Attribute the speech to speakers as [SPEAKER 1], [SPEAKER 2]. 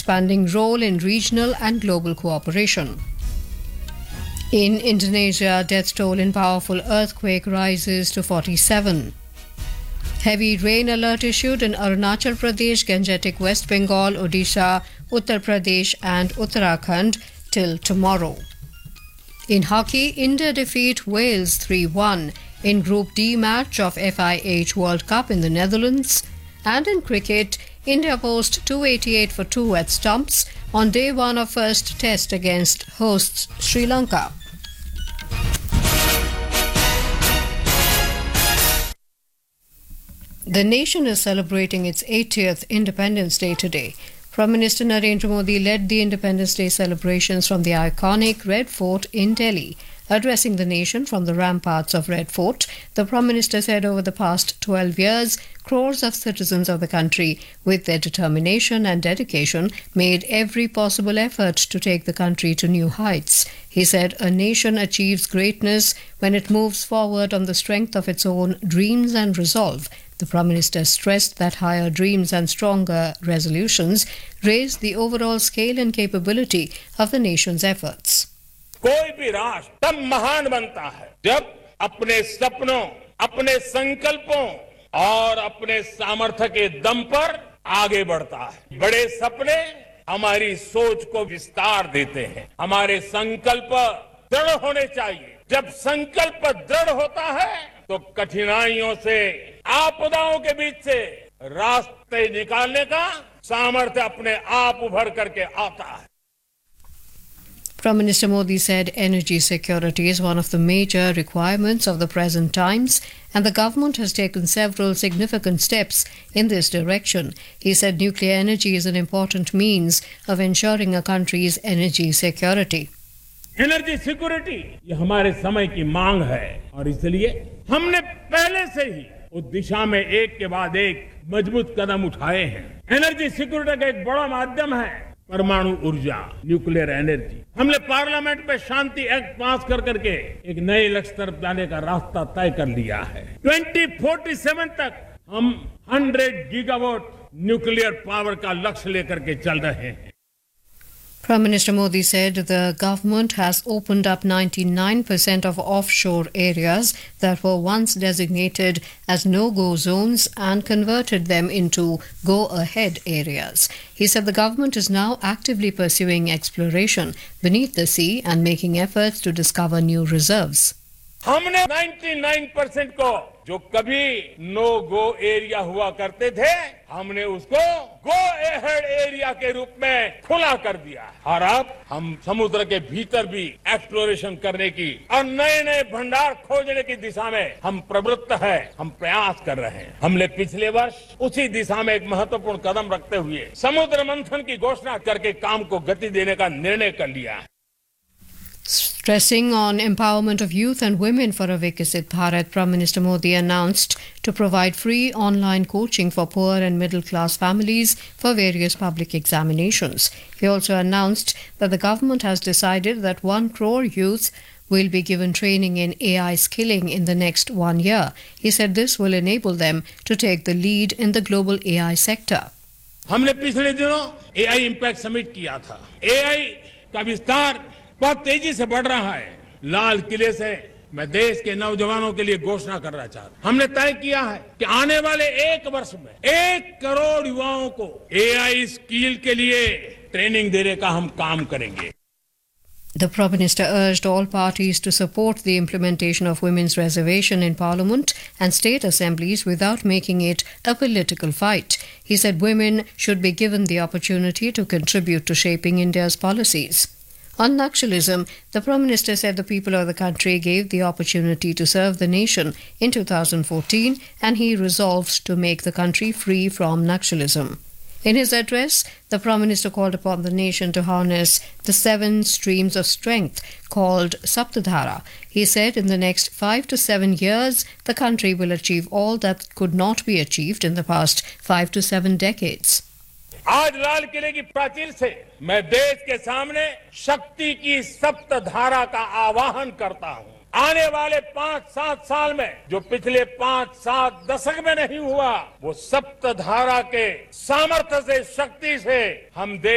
[SPEAKER 1] expanding role in regional and global cooperation. In Indonesia, death toll in powerful earthquake rises to 47. Heavy rain alert issued in Arunachal Pradesh, Gangetic West Bengal, Odisha, Uttar Pradesh and Uttarakhand till tomorrow. In hockey, India defeat Wales 3-1 in Group D match of FIH World Cup in the Netherlands. And in cricket, India post 288 for 2 at stumps on day 1 of first test against hosts Sri Lanka. The nation is celebrating its 80th Independence Day today. Prime Minister Narendra Modi led the Independence Day celebrations from the iconic Red Fort in Delhi. Addressing the nation from the ramparts of Red Fort, the Prime Minister said over the past 12 years, crores of citizens of the country, with their determination and dedication, made every possible effort to take the country to new heights. He said a nation achieves greatness when it moves forward on the strength of its own dreams and resolve. The Prime Minister stressed that higher dreams and stronger resolutions raise the overall scale and capability of the nation's efforts.
[SPEAKER 2] कोई भी राष्ट्र तब महान बनता है जब अपने सपनों, अपने संकल्पों और अपने सामर्थ्य के दम पर आगे बढ़ता है। बड़े सपने हमारी सोच को विस्तार देते हैं। हमारे संकल्प दृढ़ होने चाहिए। जब संकल्प दृढ़ होता है तो कठिनाइयों से, आपदाओं के बीच से रास्ते निकालने का सामर्थ्य अपने आप उभर करके आता है।
[SPEAKER 1] Prime Minister Modi said energy security is one of the major requirements of the present times and the government has taken several significant steps in this direction. He said nuclear energy is an important means of ensuring a country's energy security.
[SPEAKER 2] Energy security ये हमारे समय की मांग है और इसलिए हमने पहले से ही उस दिशा में एक के बाद एक मजबूत कदम उठाए हैं। एनर्जी सिक्योरिटी का एक बड़ा माध्यम है परमाणु ऊर्जा, न्यूक्लियर एनर्जी। हमने पार्लियामेंट में शांति एक्ट पास कर करके एक नए लक्ष्य तरफ जाने का रास्ता तय कर लिया है। 2047 तक हम 100 गीगावाट न्यूक्लियर पावर का लक्ष्य लेकर के चल रहे हैं।
[SPEAKER 1] Prime Minister Modi said the government has opened up 99% of offshore areas that were once designated as no-go zones and converted them into go-ahead areas. He said the government is now actively pursuing exploration beneath the sea and making efforts to discover new reserves.
[SPEAKER 2] हमने 99% को जो कभी no go area हुआ करते थे, हमने उसको go ahead area के रूप में खुला कर दिया है। और अब हम समुद्र के भीतर भी एक्सप्लोरेशन करने की और नए नए भंडार खोजने की दिशा में हम प्रवृत्त है, हम प्रयास कर रहे हैं। हमने पिछले वर्ष उसी दिशा में एक महत्वपूर्ण कदम रखते हुए समुद्र मंथन की घोषणा करके काम को गति देने का निर्णय कर लिया है।
[SPEAKER 1] Stressing on empowerment of youth and women for a Viksit Bharat, Prime Minister Modi announced to provide free online coaching for poor and middle-class families for various public examinations. He also announced that the government has decided that 1 crore youth will be given training in AI skilling in the next 1 year. He said this will enable them to take the lead in the global AI sector.
[SPEAKER 2] हमने पिछले दिनों AI impact summit किया था। AI का विस्तार बहुत तेजी से बढ़ रहा है। लाल किले से मैं देश के नौजवानों के लिए घोषणा करना चाहता हूं। हमने तय किया है कि आने वाले 1 वर्ष में 1 करोड़ युवाओं को AI स्किल के लिए ट्रेनिंग देने का हम काम करेंगे।
[SPEAKER 1] The Prime Minister urged all parties to support the implementation of women's reservation in Parliament and state assemblies without making it a political fight. He said women should be given the opportunity to contribute to shaping India's policies. On Naxalism, the Prime Minister said the people of the country gave the opportunity to serve the nation in 2014 and he resolves to make the country free from Naxalism. In his address, the Prime Minister called upon the nation to harness the 7 streams of strength called Saptadhara. He said in the next 5 to 7 years, the country will achieve all that could not be achieved in the past 5 to 7 decades.
[SPEAKER 2] आज लाल किले की प्राचीर से मैं देश के सामने शक्ति की सप्तधारा का आवाहन करता हूं। आने वाले 5-7 साल में जो पिछले 5-7 दशक में नहीं हुआ, वो सप्तधारा के सामर्थ्य से, शक्ति से हम देश